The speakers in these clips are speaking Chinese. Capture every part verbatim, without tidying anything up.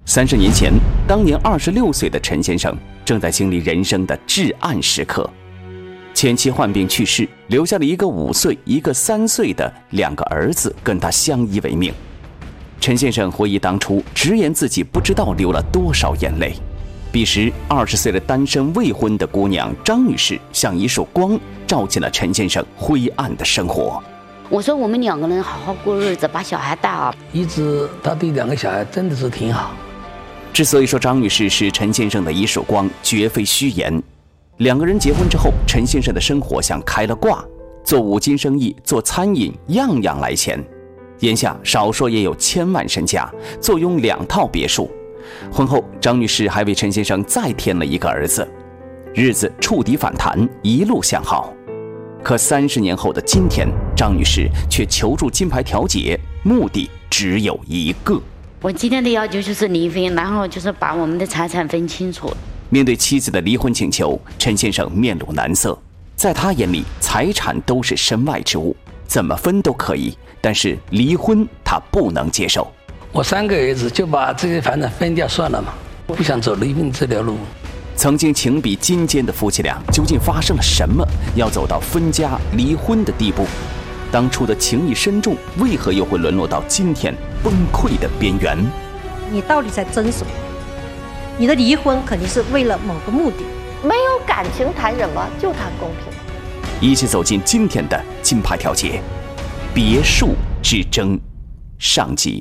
三十年前，当年二十六岁的陈先生正在经历人生的至暗时刻，前妻患病去世，留下了一个五岁、一个三岁的两个儿子跟他相依为命。陈先生回忆当初，直言自己不知道流了多少眼泪。彼时，二十岁的单身未婚的姑娘张女士像一束光，照进了陈先生灰暗的生活。 我说我们两个人好好过日子，把小孩带好。 一直他对两个小孩真的是挺好。 之所以说张女士是陈先生的一束光，绝非虚言。两个人结婚之后，陈先生的生活像开了挂，做五金生意，做餐饮，样样来钱。眼下少说也有千万身家，坐拥两套别墅。婚后，张女士还为陈先生再添了一个儿子，日子触底反弹，一路向好。可三十年后的今天，张女士却求助金牌调解，目的只有一个。 我今天的要求就是离婚，然后就是把我们的财产分清楚。 面对妻子的离婚请求，陈先生面露难色。在他眼里，财产都是身外之物，怎么分都可以，但是离婚他不能接受。 我三个儿子就把这些房产分掉算了嘛，不想走离婚这条路。 曾经情比金坚的夫妻俩，究竟发生了什么，要走到分家离婚的地步？当初的情谊深重，为何又会沦落到今天崩溃的边缘？ 你到底在争什么？你的离婚肯定是为了某个目的。 没有感情谈什么？就谈公平。 一起走进今天的金牌调解，别墅之争上集。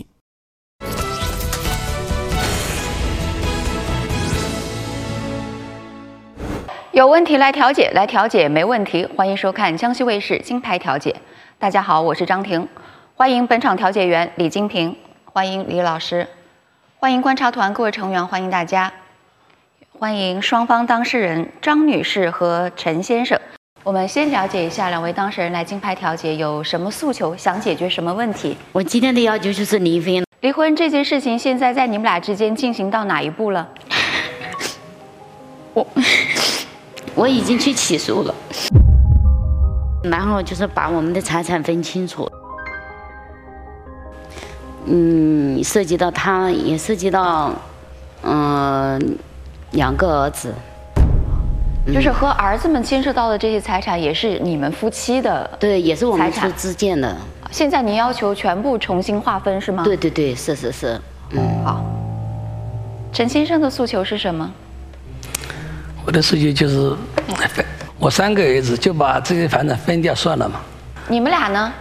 有问题来调解，来调解没问题。欢迎收看江西卫视金牌调解。大家好，我是张婷，欢迎本场调解员李金平，欢迎李老师，欢迎观察团各位成员，欢迎大家，欢迎双方当事人张女士和陈先生。我们先了解一下两位当事人来金牌调解有什么诉求，想解决什么问题。 我今天的要求就是离婚。 离婚这件事情现在在你们俩之间进行到哪一步了？ 我我已经去起诉了，然后就是把我们的财产分清楚。嗯，涉及到他，也涉及到，嗯、呃，两个儿子。 就是和儿子们牵涉到的这些财产，也是你们夫妻的， 对，也是我们夫之间的。 现在您要求全部重新划分是吗？ 对对对，是是是。 嗯，好。陈先生的诉求是什么？ 我的诉求就是，我三个儿子就把这些房产分掉算了嘛。 你们俩呢？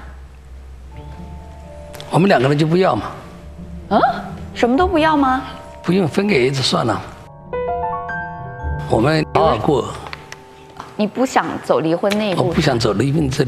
我们两个人就不要嘛。 嗯，什么都不要吗？ 不用，分给儿子算了。我们好好过。 你不想走离婚那一步？ 我不想走离婚这